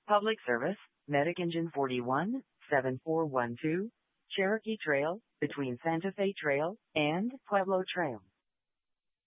Public Service, Medic Engine 41, 7412, Cherokee Trail, between Santa Fe Trail and Pueblo Trail.